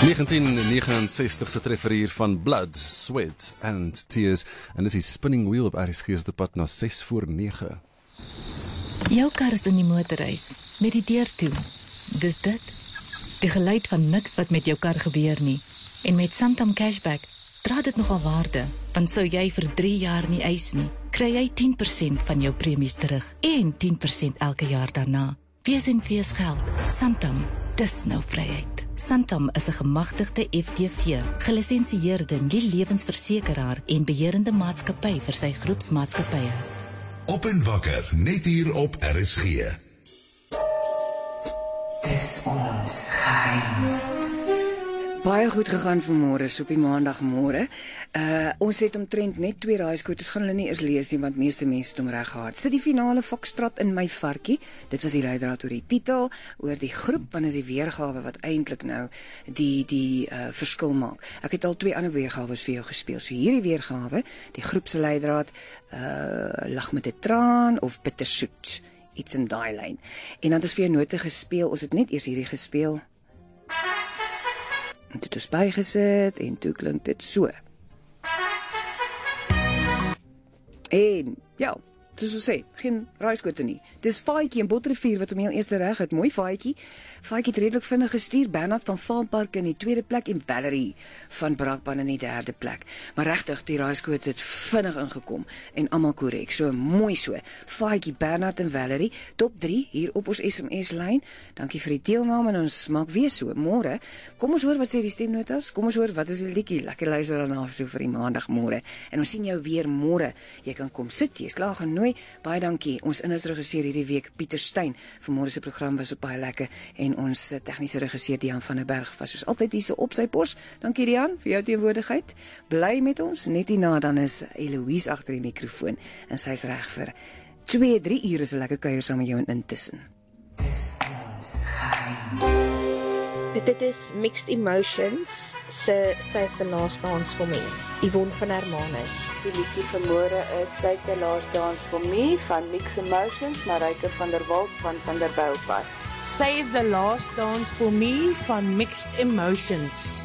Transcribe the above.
1969 se treffer hier van Blood, Sweat and Tears en dis die Spinning Wheel op RSG se pad na 6:09. Jou kar is in die motorhuis, met die deur toe. Dis dit. Die geluid van niks wat met jou kar gebeur nie. En met Santam Cashback dra dit nogal waarde, want sou jy vir 3 jaar nie eis nie, kry jy 10% van jou premies terug en 10% elke jaar daarna. Wees en wees geld. Santam, dis nou vryheid. Santam is 'n gemagtigde FTV, gelisensieerde nie-lewensversekeraar en beheerende maatskappy vir sy groepsmaatskappye. Op en wakker, net hier op RSG. Dis ons geheim. Baie goed gegaan vanmôre, so op die maandagmôre. Ons het omtrent net 2 raaiskotes, gaan hulle nie eers lees nie, want meeste mense het hom reg gehad. Sit die finale Foxtrot in my varkie. Dit was die leidraad oor die titel, oor die groep, want is die weergawe wat eintlik nou die verskil maak. Ek het al 2 ander weergawes vir jou gespeel. So hierdie weergawe, die groep se leidraad, lag met 'n traan of bittersoet, iets in daai lyn. En dan het ons vir jou note gespeel. Ons het net eers hierdie gespeel. En dit is bygesit en toe klink dit so. En ja, soos ons sê, geen raaiskote nie. Dis Faitjie en Botterivier wat hom heel eerste reg het. Mooi Faitjie. Faitjie het redelik vinnig gestuur. Bernard van Vaalpark in die 2de plek en Valerie van Brakpan in die 3de plek. Maar regtig, die raaiskote het vinnig ingekom en almal korrek. So mooi so. Faitjie, Bernard en Valerie, top 3 hier op ons SMS-lyn. Dankie vir die deelname en ons maak weer so. Môre, kom ons hoor wat sê die stemnotas. Kom ons hoor wat is die liedjie. Lekker luister daarna so vir die maandagmôre. En ons sien jou weer môre. Jy kan kom sit, jy is klaar genooi. Baie dankie. Ons inhoudsregisseur hierdie week, Pieter Steyn, vir môre se program was op baie lekker en ons tegniese regisseur Dian van der Berg was soos altyd hier op sy pos. Dankie Dian vir jou teenwoordigheid. Bly met ons. Net hierna dan is Eloise agter die mikrofoon en sy's reg vir 2-3 ure se lekker kuier saam met jou en intussen. Dis ons geheim. Dit is Mixed Emotions, Save the Last Dance for Me, Yvonne van Hermanus. Die liedjie vanmôre is Save the Last Dance for Me van Mixed Emotions, Marijke van der Walt van der Bijlpad. Save the Last Dance for Me van Mixed Emotions.